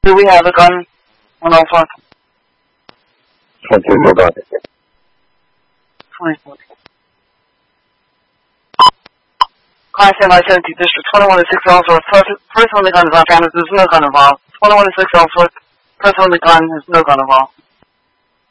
Do we have a gun on our front? 24 gun. 24. Client standby 17 District 21 to 6 Ellsworth. Person on the gun is on campus. There's no gun involved. 21 to 6 Ellsworth. Person on the gun has no gun involved.